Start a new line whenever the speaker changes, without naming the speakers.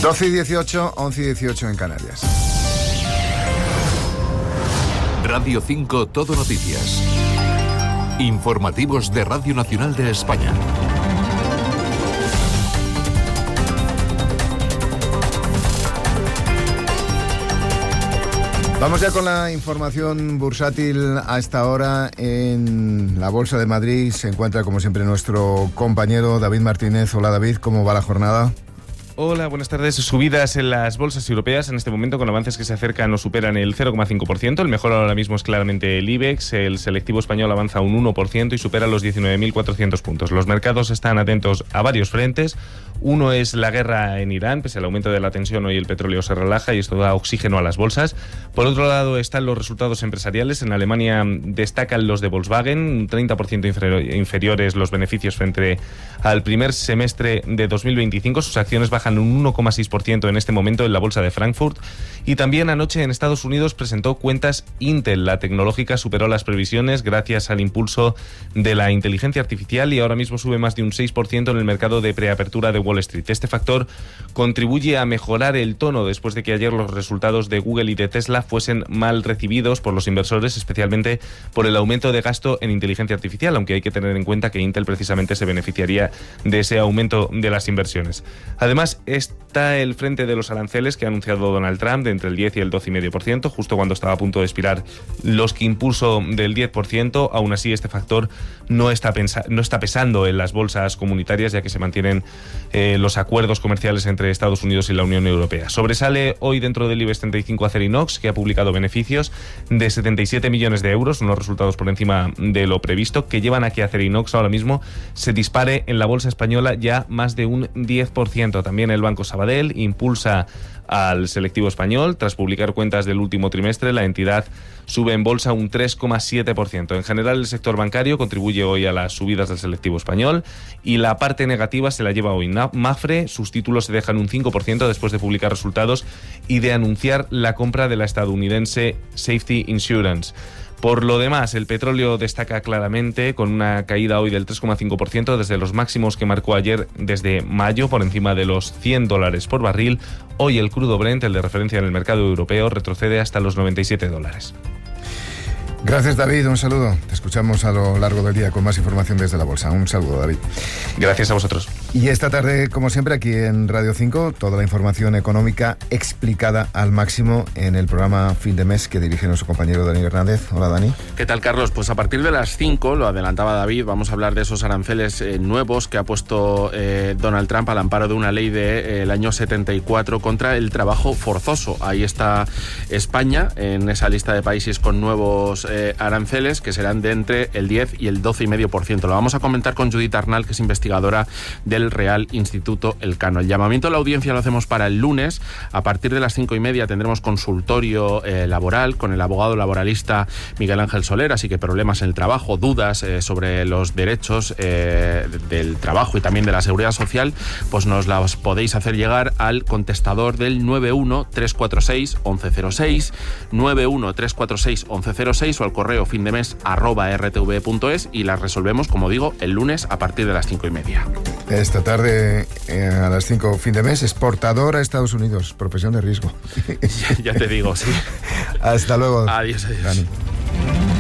12:18, 11:18 en Canarias.
Radio 5 Todo Noticias. Informativos de Radio Nacional de España.
Vamos ya con la información bursátil. A esta hora en la Bolsa de Madrid se encuentra, como siempre, nuestro compañero David Martínez. Hola, David, ¿cómo va la jornada?
Hola, buenas tardes. Subidas en las bolsas europeas en este momento con avances que se acercan o superan el 0,5%. El mejor ahora mismo es claramente el IBEX. El selectivo español avanza un 1% y supera los 19.400 puntos. Los mercados están atentos a varios frentes. Uno es la guerra en Irán. Pese al aumento de la tensión, hoy el petróleo se relaja y esto da oxígeno a las bolsas. Por otro lado están los resultados empresariales. En Alemania destacan los de Volkswagen, un 30% inferiores los beneficios frente al primer semestre de 2025. Sus acciones bajan un 1,6% en este momento en la bolsa de Frankfurt. Y también anoche en Estados Unidos presentó cuentas Intel. La tecnológica superó las previsiones gracias al impulso de la inteligencia artificial y ahora mismo sube más de un 6% en el mercado de preapertura de Wall Street. Este factor contribuye a mejorar el tono después de que ayer los resultados de Google y de Tesla fuesen mal recibidos por los inversores, especialmente por el aumento de gasto en inteligencia artificial, aunque hay que tener en cuenta que Intel precisamente se beneficiaría de ese aumento de las inversiones. Además, está el frente de los aranceles que ha anunciado Donald Trump de entre el 10 y el 12,5%, justo cuando estaba a punto de expirar los que impuso del 10%. Aún así, este factor no está pesando en las bolsas comunitarias, ya que se mantienen los acuerdos comerciales entre Estados Unidos y la Unión Europea. Sobresale hoy dentro del IBEX 35 Acerinox, que ha publicado beneficios de 77 millones de euros, unos resultados por encima de lo previsto, que llevan a que Acerinox ahora mismo se dispare en la bolsa española ya más de un 10%. También el Banco Sabadell impulsa al selectivo español. Tras publicar cuentas del último trimestre, la entidad sube en bolsa un 3,7%. En general, el sector bancario contribuye hoy a las subidas del selectivo español y la parte negativa se la lleva hoy Mapfre. Sus títulos se dejan un 5% después de publicar resultados y de anunciar la compra de la estadounidense Safety Insurance. Por lo demás, el petróleo destaca claramente con una caída hoy del 3,5% desde los máximos que marcó ayer desde mayo, por encima de los $100 por barril. Hoy el crudo Brent, el de referencia en el mercado europeo, retrocede hasta los $97.
Gracias, David, un saludo. Te escuchamos a lo largo del día con más información desde la bolsa. Un saludo, David.
Gracias a vosotros.
Y esta tarde, como siempre, aquí en Radio 5, toda la información económica explicada al máximo en el programa Fin de Mes que dirige nuestro compañero Dani Hernández. Hola, Dani.
¿Qué tal, Carlos? Pues a partir de las 5, lo adelantaba David, vamos a hablar de esos aranceles nuevos que ha puesto Donald Trump al amparo de una ley del año 74 contra el trabajo forzoso. Ahí está España en esa lista de países con nuevos aranceles que serán de entre el 10 y el 12,5%. Lo vamos a comentar con Judith Arnal, que es investigadora del Real Instituto Elcano. El llamamiento a la audiencia lo hacemos para el lunes. A partir de las 5:30 tendremos consultorio laboral con el abogado laboralista Miguel Ángel Soler, así que problemas en el trabajo, dudas sobre los derechos del trabajo y también de la seguridad social, pues nos las podéis hacer llegar al contestador del 91-346-1106, 91-346-1106 o al correo findemes@rtv.es y las resolvemos, como digo, el lunes a partir de las 5:30.
Esta tarde a las 5, Fin de Mes, exportador a Estados Unidos, profesión de riesgo.
Ya te digo, sí.
Hasta luego.
Adiós, adiós.
Dani.